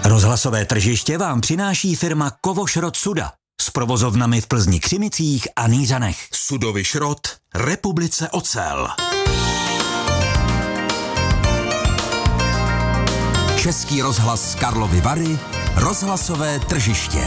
Rozhlasové tržiště vám přináší firma Kovošrot Suda s provozovnami v Plzni, Křimicích a Nýřanech. Sudový šrot Republice Ocel. Český rozhlas Karlovy Vary, rozhlasové tržiště.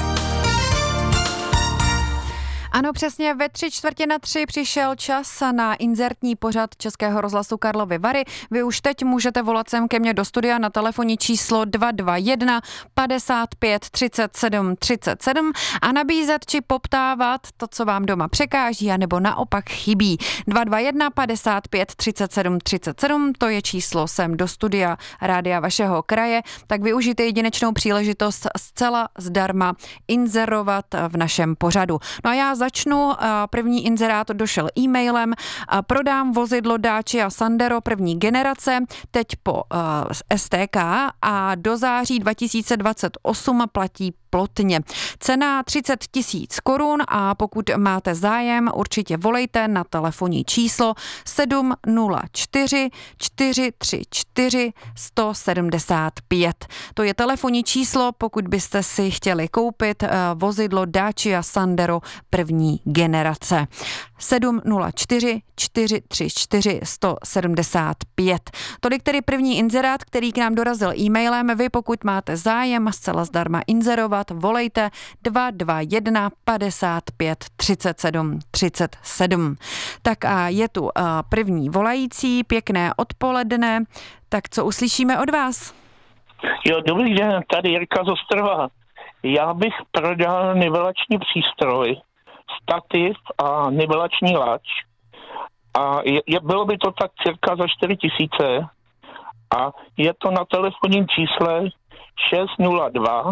Ano, přesně ve 3:45 přišel čas na inzertní pořad Českého rozhlasu Karlovy Vary. Vy už teď můžete volat sem ke mně do studia na telefonní číslo 221 55 37 37 a nabízet či poptávat to, co vám doma překáží, anebo naopak chybí. 221 55 37 37, to je číslo sem do studia rádia vašeho kraje, tak využijte jedinečnou příležitost zcela zdarma inzerovat v našem pořadu. No a já začnu. První inzerát došel e-mailem. Prodám vozidlo Dacia Sandero první generace, teď po STK a do září 2028 platí plotně. Cena 30 000 korun a pokud máte zájem, určitě volejte na telefonní číslo 704 434 175. To je telefonní číslo, pokud byste si chtěli koupit vozidlo Dacia Sandero první generace. 704 434 175. Tolik tedy první inzerát, který k nám dorazil e-mailem. Vy, pokud máte zájem zcela zdarma inzerovat, volejte 221 55 37 37. Tak a je tu první volající, pěkné odpoledne. Tak co uslyšíme od vás? Jo, dobrý den, tady Jirka z Ostrova. Já bych prodal nivelační přístroj, stativ a nivelační lač. A bylo by to tak cirka za 4 000 a je to na telefonním čísle 602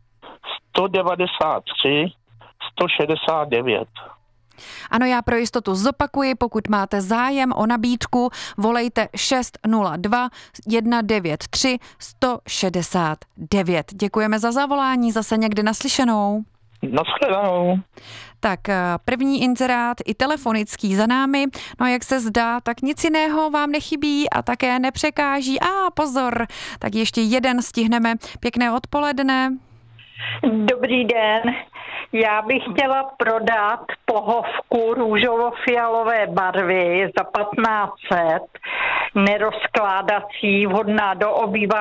193 169. Ano, já pro jistotu zopakuji, pokud máte zájem o nabídku, volejte 602 193 169. Děkujeme za zavolání, zase někdy naslyšenou. Nashledanou. Tak první inzerát i telefonický za námi. No a jak se zdá, tak nic jiného vám nechybí a také nepřekáží. Pozor, tak ještě jeden stihneme. Pěkné odpoledne. Dobrý den. Já bych chtěla prodat pohovku růžovo-fialové barvy za 1500, nerozkládací, vhodná do obývá